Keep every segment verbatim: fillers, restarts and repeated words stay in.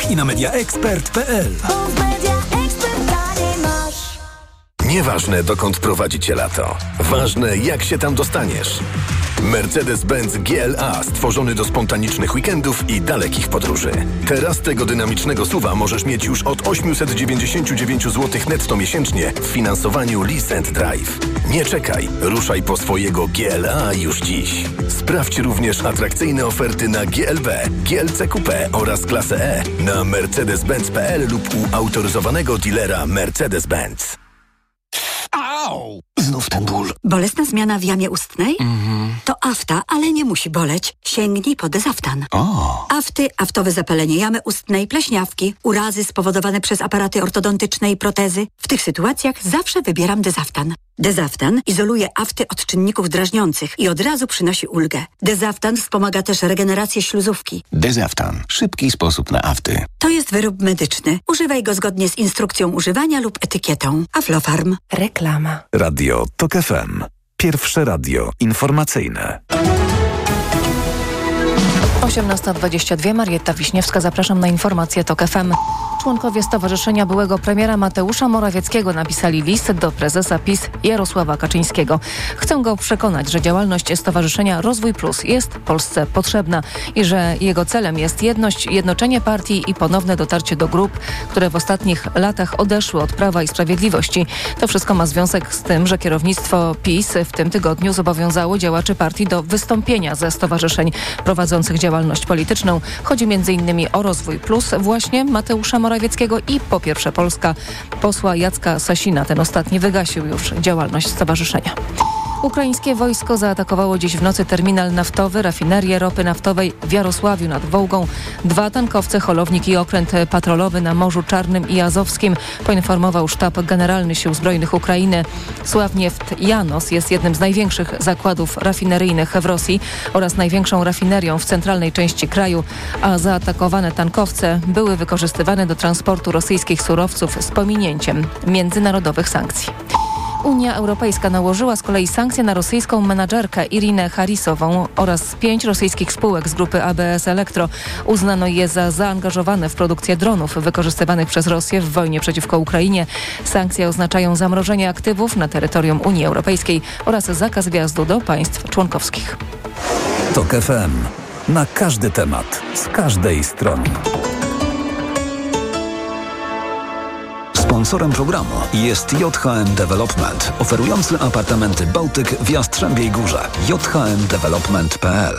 sklepach i na media expert kropka p l. Nieważne, dokąd prowadzi cię lato. Ważne, jak się tam dostaniesz. Mercedes-Benz G L A stworzony do spontanicznych weekendów i dalekich podróży. Teraz tego dynamicznego suwa możesz mieć już od osiemset dziewięćdziesiąt dziewięć złotych netto miesięcznie w finansowaniu Lease and Drive. Nie czekaj, ruszaj po swojego G L A już dziś. Sprawdź również atrakcyjne oferty na G L B, G L C Coupe oraz klasę E na mercedes benz kropka p l lub u autoryzowanego dealera Mercedes-Benz. Au! Znów ten ból. Bolesna zmiana w jamie ustnej? Mhm. To afta, ale nie musi boleć. Sięgnij po Dezaftan. O. Afty, aftowe zapalenie jamy ustnej, pleśniawki, urazy spowodowane przez aparaty ortodontyczne i protezy. W tych sytuacjach zawsze wybieram Dezaftan. Dezaftan izoluje afty od czynników drażniących i od razu przynosi ulgę. Dezaftan wspomaga też regenerację śluzówki. Dezaftan. Szybki sposób na afty. To jest wyrób medyczny. Używaj go zgodnie z instrukcją używania lub etykietą. Aflofarm. Reklama. Radio TOK F M. Pierwsze radio informacyjne. osiemnasta dwadzieścia dwa, Marietta Wiśniewska, zapraszam na informacje TOK F M. Członkowie Stowarzyszenia byłego premiera Mateusza Morawieckiego napisali list do prezesa PiS Jarosława Kaczyńskiego. Chcą go przekonać, że działalność Stowarzyszenia Rozwój Plus jest Polsce potrzebna i że jego celem jest jedność, jednoczenie partii i ponowne dotarcie do grup, które w ostatnich latach odeszły od Prawa i Sprawiedliwości. To wszystko ma związek z tym, że kierownictwo PiS w tym tygodniu zobowiązało działaczy partii do wystąpienia ze stowarzyszeń prowadzących działalność polityczną. Chodzi między innymi o Rozwój Plus właśnie Mateusza Morawieckiego i Po Pierwsze Polska posła Jacka Sasina. Ten ostatni wygasił już działalność stowarzyszenia. Ukraińskie wojsko zaatakowało dziś w nocy terminal naftowy, rafinerię ropy naftowej w Jarosławiu nad Wołgą. Dwa tankowce, holownik i okręt patrolowy na Morzu Czarnym i Azowskim, poinformował Sztab Generalny Sił Zbrojnych Ukrainy. Sławnieft Janos jest jednym z największych zakładów rafineryjnych w Rosji oraz największą rafinerią w centralnej części kraju, a zaatakowane tankowce były wykorzystywane do transportu rosyjskich surowców z pominięciem międzynarodowych sankcji. Unia Europejska nałożyła z kolei sankcje na rosyjską menadżerkę Irinę Harisową oraz pięć rosyjskich spółek z grupy A B S Elektro. Uznano je za zaangażowane w produkcję dronów wykorzystywanych przez Rosję w wojnie przeciwko Ukrainie. Sankcje oznaczają zamrożenie aktywów na terytorium Unii Europejskiej oraz zakaz wjazdu do państw członkowskich. TOK F M. Na każdy temat, z każdej strony. Sponsorem programu jest J H M Development, oferujący apartamenty Bałtyk w Jastrzębiej Górze. j h m development kropka p l.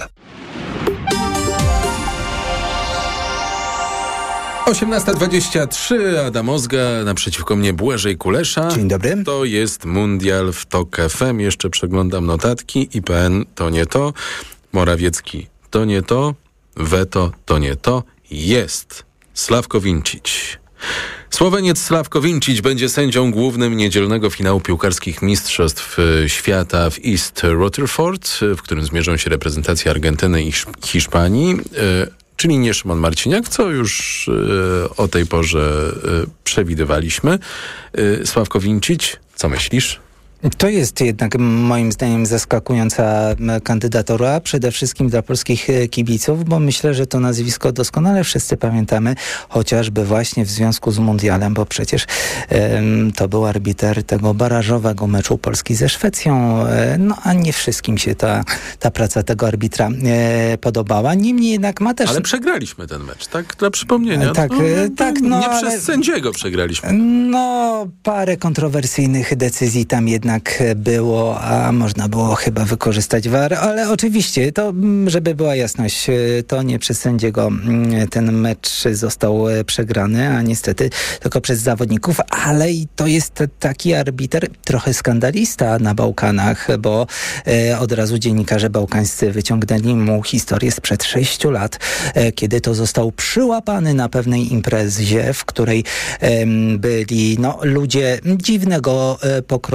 osiemnasta dwadzieścia trzy, Adam Ozga, naprzeciwko mnie Błażej Kulesza. Dzień dobry. To jest Mundial w TOK F M. Jeszcze przeglądam notatki. I P N to nie to. Morawiecki to nie to. Weto to nie to. Jest Sławko Vincic. Słoweniec Sławko Vincic będzie sędzią głównym niedzielnego finału piłkarskich Mistrzostw Świata w East Rutherford, w którym zmierzą się reprezentacje Argentyny i Hiszpanii, czyli nie Szymon Marciniak, co już o tej porze przewidywaliśmy. Sławko Vincic, co myślisz? To jest jednak moim zdaniem zaskakująca kandydatura, przede wszystkim dla polskich kibiców, bo myślę, że to nazwisko doskonale wszyscy pamiętamy, chociażby właśnie w związku z mundialem, bo przecież um, to był arbiter tego barażowego meczu Polski ze Szwecją, no a nie wszystkim się ta, ta praca tego arbitra e, podobała. Niemniej jednak ma też... Ale przegraliśmy ten mecz, tak? Dla przypomnienia. Tak, no, tak. No, nie ale, przez sędziego przegraliśmy. No, parę kontrowersyjnych decyzji tam jednak było, a można było chyba wykorzystać V A R, ale oczywiście, to żeby była jasność, to nie przez sędziego ten mecz został przegrany, a niestety tylko przez zawodników, ale i to jest taki arbiter, trochę skandalista na Bałkanach, bo e, od razu dziennikarze bałkańscy wyciągnęli mu historię sprzed sześciu lat, e, kiedy to został przyłapany na pewnej imprezie, w której e, byli no, ludzie dziwnego e, pokroju,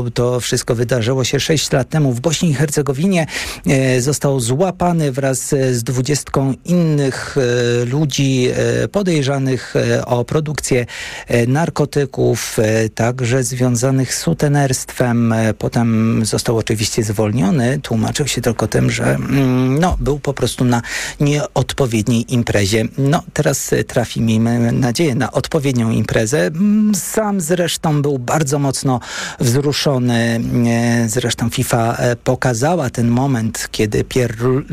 To wszystko wydarzyło się sześć lat temu w Bośni i Hercegowinie. Został złapany wraz z dwudziestką innych ludzi podejrzanych o produkcję narkotyków, także związanych z sutenerstwem. Potem został oczywiście zwolniony. Tłumaczył się tylko tym, że no, był po prostu na nieodpowiedniej imprezie. No, teraz trafi, miejmy nadzieję, na odpowiednią imprezę. Sam zresztą był bardzo mocno wzruszony. Zresztą FIFA pokazała ten moment, kiedy Pierre